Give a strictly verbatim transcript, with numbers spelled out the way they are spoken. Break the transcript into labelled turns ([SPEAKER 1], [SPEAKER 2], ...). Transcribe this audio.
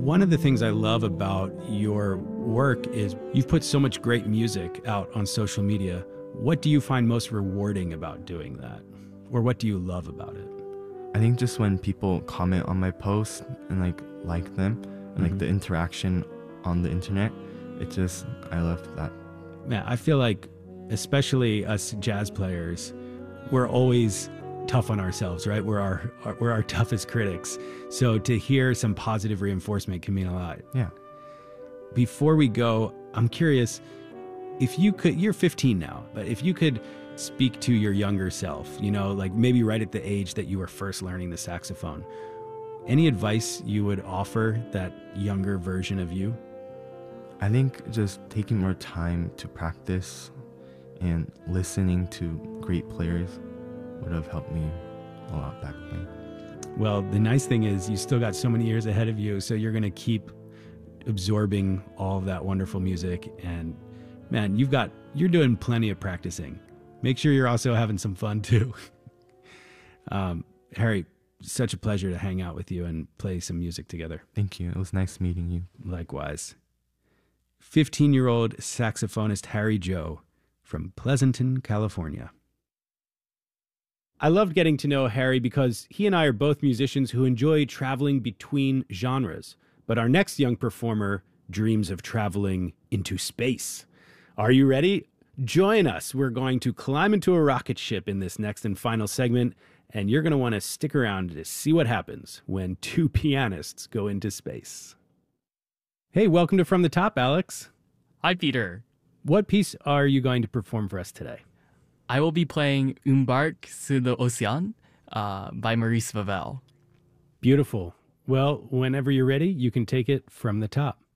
[SPEAKER 1] One of the things I love about your work is you've put so much great music out on social media. What do you find most rewarding about doing that? Or what do you love about it?
[SPEAKER 2] I think just when people comment on my posts and like like them and like mm-hmm. the interaction on the internet, it just, I love that.
[SPEAKER 1] Yeah, I feel like especially us jazz players, we're always tough on ourselves, right? We're our, our we're our toughest critics. So to hear some positive reinforcement can mean a lot.
[SPEAKER 2] Yeah.
[SPEAKER 1] Before we go, I'm curious if you could, you're fifteen now, but if you could speak to your younger self, you know, like maybe right at the age that you were first learning the saxophone, any advice you would offer that younger version of you?
[SPEAKER 2] I think just taking more time to practice and listening to great players would have helped me a lot back then.
[SPEAKER 1] Well, the nice thing is you still got so many years ahead of you, so you're going to keep absorbing all of that wonderful music. And man, you've got, you're doing plenty of practicing. Make sure you're also having some fun too. um, Harry, such a pleasure to hang out with you and play some music together.
[SPEAKER 2] Thank you. It was nice meeting you.
[SPEAKER 1] Likewise. fifteen-year-old saxophonist Harry Joe from Pleasanton, California. I loved getting to know Harry because he and I are both musicians who enjoy traveling between genres. But our next young performer dreams of traveling into space. Are you ready? Join us. We're going to climb into a rocket ship in this next and final segment, and you're going to want to stick around to see what happens when two pianists go into space. Hey, welcome to From the Top, Alex.
[SPEAKER 3] Hi, Peter.
[SPEAKER 1] What piece are you going to perform for us today?
[SPEAKER 3] I will be playing Une barque sur l'océan uh, by Maurice Ravel.
[SPEAKER 1] Beautiful. Well, whenever you're ready, you can take it from the top.